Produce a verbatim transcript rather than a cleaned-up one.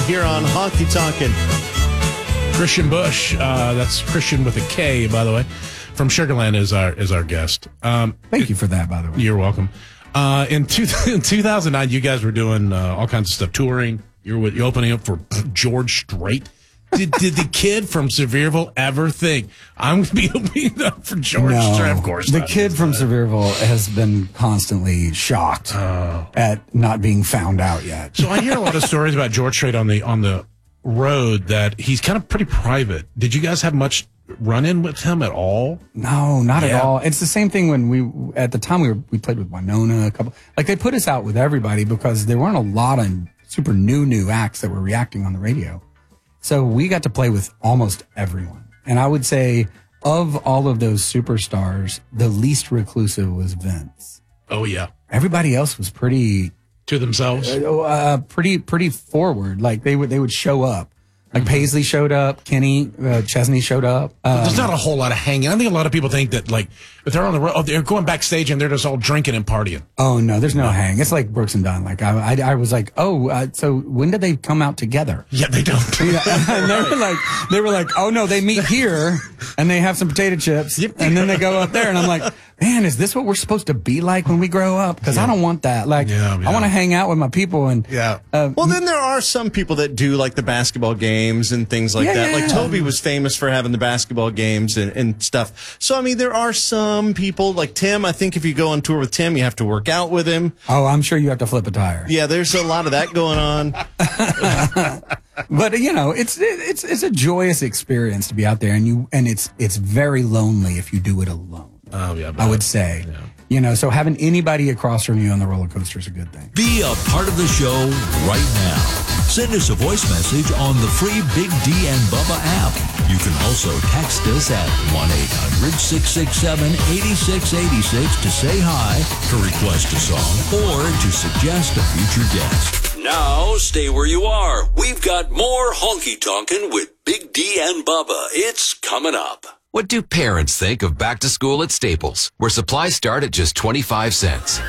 here on Honky Tonkin'. Christian Bush, uh, that's Christian with a K, by the way, from Sugarland is our is our guest. Um, Thank you for that, by the way. You're welcome. Uh, in, two, in two thousand nine, you guys were doing uh, all kinds of stuff, touring. You were you opening up for George Strait. Did, did the kid from Sevierville ever think, I'm going to be opening up for George no, Strait? Of course the not. kid from Sevierville has been constantly shocked Oh. at not being found out yet. So I hear a lot of stories about George Strait on the on the road that he's kind of pretty private. Did you guys have much run-in with him at all? No, not Yeah. at all. It's the same thing when we, at the time we were, we played with Winona, a couple, like they put us out with everybody because there weren't a lot of super new, new acts that were reacting on the radio. So we got to play with almost everyone. And I would say of all of those superstars, the least reclusive was Vince. Oh, yeah. Everybody else was pretty, To themselves? uh, pretty, pretty forward. Like they would, they would show up. Like Paisley showed up, Kenny uh, Chesney showed up. Um, There's not a whole lot of hanging. I think a lot of people think that, like, if they're on the road, oh, they're going backstage and they're just all drinking and partying. Oh no, there's no hang. It's like Brooks and Dunn. Like I, I, I was like, oh, uh, so when did they come out together? Yeah, they don't. Yeah, and they were like, they were like, oh no, they meet here and they have some potato chips and then they go up there and I'm like, man, is this what we're supposed to be like when we grow up? Because I don't want that. Like, Yeah, yeah. I want to hang out with my people and Yeah. uh, Well, then there are some people that do like the basketball games and things like Yeah, that. yeah, Like yeah. Toby was famous for having the basketball games and, and stuff. So, I mean, there are some people like Tim. I think if you go on tour with Tim, you have to work out with him. oh, I'm sure you have to flip a tire. Yeah, there's a lot of that going on. But you know, it's it's it's a joyous experience to be out there, and you and it's it's very lonely if you do it alone. Oh, yeah. I would say, Yeah. you know, so having anybody across from you on the roller coaster is a good thing. Be a part of the show right now. Send us a voice message on the free Big D and Bubba app. You can also text us at one eight hundred six six seven eight six eight six to say hi, to request a song, or to suggest a future guest. Now, stay where you are. We've got more Honky Tonkin' with Big D and Bubba. It's coming up. What do parents think of back to school at Staples, where supplies start at just twenty-five cents?